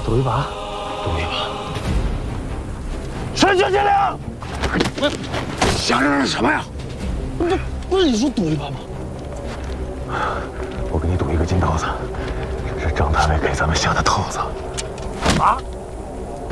赌一把， 赌一把。 全军接令！ 想嚷嚷什么呀？ 不是你说赌一把吗？ 我跟你赌一个金豆子，是张大伟给咱们下的套子。啊！